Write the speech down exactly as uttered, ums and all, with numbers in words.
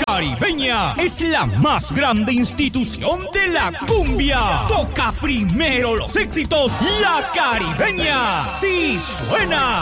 Caribeña es la más grande institución de la cumbia. Toca primero los éxitos La Caribeña. Sí suena.